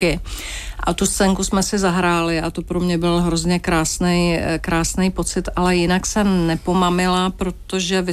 A tu scénku jsme si zahráli a to pro mě byl hrozně krásný pocit, ale jinak jsem nepomamila, protože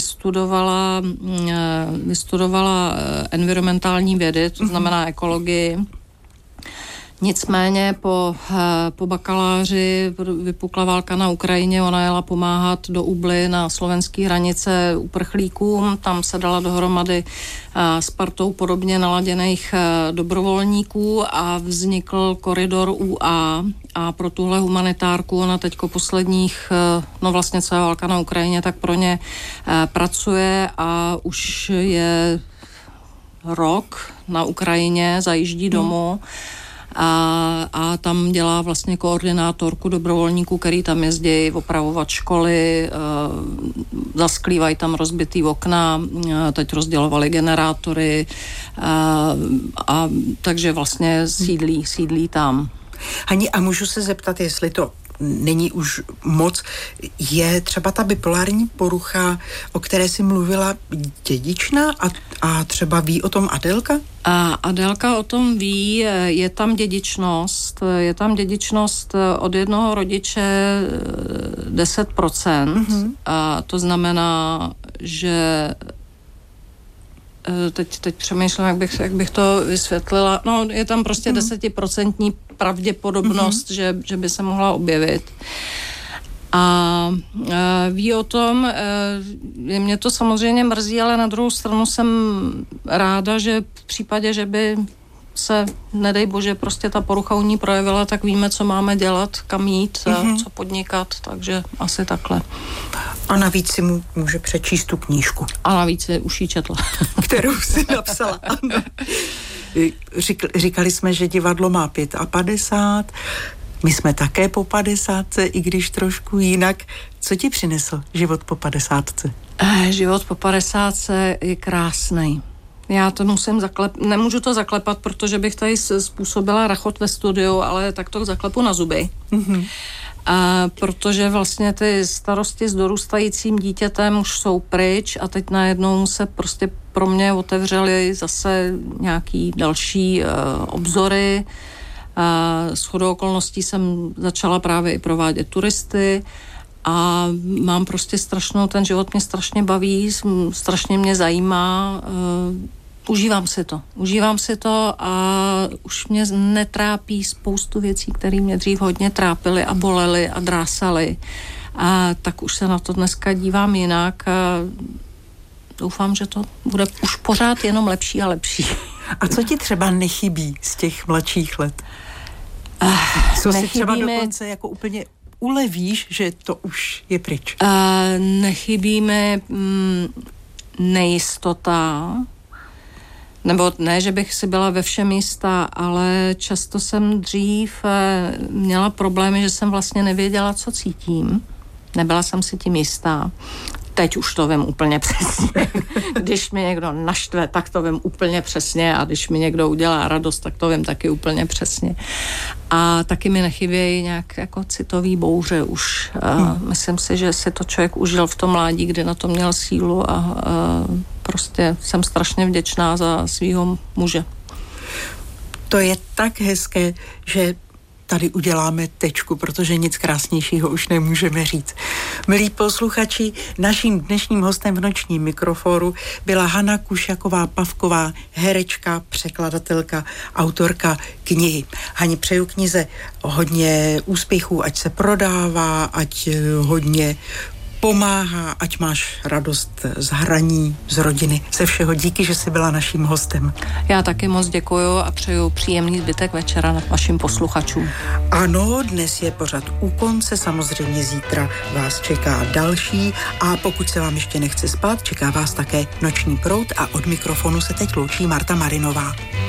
vystudovala environmentální vědy, to znamená ekologii. Nicméně po bakaláři vypukla válka na Ukrajině, ona jela pomáhat do Ubly na slovenské hranice uprchlíkům, tam se dala dohromady s partou podobně naladěných dobrovolníků a vznikl koridor UA a pro tuhle humanitárku ona teďko posledních, vlastně co je válka na Ukrajině, tak pro ně pracuje a už je rok na Ukrajině, zajíždí domů. A tam dělá vlastně koordinátorku dobrovolníků, který tam jezdí opravovat školy, zasklívají tam rozbitý okna, teď rozdělovali generátory a takže vlastně sídlí tam. Hani, a můžu se zeptat, jestli to není už moc, je třeba ta bipolární porucha, o které jsi mluvila, dědičná a třeba ví o tom Adélka? A Adélka o tom ví, je tam dědičnost od jednoho rodiče 10%. A to znamená, že teď přemýšlím, jak bych to vysvětlila. No, je tam prostě 10% pravděpodobnost, že by se mohla objevit. A ví o tom, mě to samozřejmě mrzí, ale na druhou stranu jsem ráda, že v případě, že by se, nedej bože, prostě ta porucha u ní projevila, tak víme, co máme dělat, kam jít, co podnikat, takže asi takhle. A navíc si mu může přečíst tu knížku. A navíc už ji četla. Kterou si napsala, ano. Říkali jsme, že divadlo má 55. My jsme také po 50, i když trošku jinak. Co ti přinesl život po 50? Život po 50 je krásný. Já to musím nemůžu to zaklepat, protože bych tady způsobila rachot ve studiu, ale tak to zaklepu na zuby. Protože vlastně ty starosti s dorůstajícím dítětem už jsou pryč a teď najednou se prostě pro mě otevřely zase nějaký další obzory. Shodou okolností jsem začala právě i provádět turisty a mám prostě ten život mě strašně baví, strašně mě zajímá, Užívám si to a už mě netrápí spoustu věcí, které mě dřív hodně trápily a bolely a drásaly. A tak už se na to dneska dívám jinak a doufám, že to bude už pořád jenom lepší a lepší. A co ti třeba nechybí z těch mladších let? Co si třeba dokonce jako úplně ulevíš, že to už je pryč? Nechybí mi nejistota, nebo ne, že bych si byla ve všem jistá, ale často jsem dřív měla problémy, že jsem vlastně nevěděla, co cítím. Nebyla jsem si tím jistá. Teď už to vím úplně přesně. Když mi někdo naštve, tak to vím úplně přesně a když mi někdo udělá radost, tak to vím taky úplně přesně. A taky mi nechybějí nějak jako citový bouře už. Myslím si, že si to člověk užil v tom mládí, kdy na to měl sílu a prostě jsem strašně vděčná za svýho muže. To je tak hezké, že tady uděláme tečku, protože nic krásnějšího už nemůžeme říct. Milí posluchači, naším dnešním hostem v nočním mikrofonu byla Hana Kušaková-Pavková, herečka, překladatelka, autorka knihy. Hani, přeju knize hodně úspěchů, ať se prodává, ať hodně pomáhá, ať máš radost z hraní, z rodiny, ze všeho. Díky, že jsi byla naším hostem. Já taky moc děkuju a přeju příjemný zbytek večera vašim posluchačům. Ano, dnes je pořad u konce, samozřejmě zítra vás čeká další a pokud se vám ještě nechce spát, čeká vás také Noční proud a od mikrofonu se teď loučí Marta Marinová.